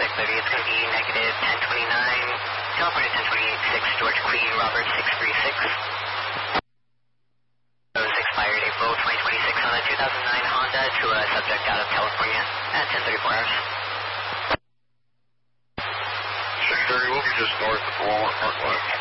clearly. It's going to be negative 1029, California 1026, George Queen, Robert 636. Those expired April 2026 on a 2009 Honda to a subject out of California at 10:34 hours. 630 will be just north of the Walmart Park Lot.